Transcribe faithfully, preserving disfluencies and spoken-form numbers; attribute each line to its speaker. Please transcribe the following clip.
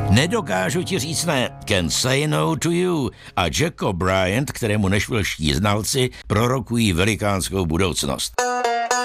Speaker 1: Nedokážu ti říct ne, Can't Say No to You a Jack O'Brien, kterému nešvilští znalci prorokují velikánskou budoucnost.